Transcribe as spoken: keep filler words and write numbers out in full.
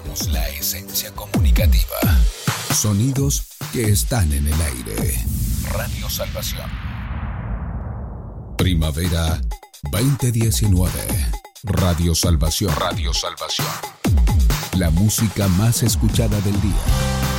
retomamos la esencia comunicativa. Sonidos que están en el aire. Radio Salvación. Primavera veinte diecinueve. Radio Salvación. Radio Salvación. La música más escuchada del día.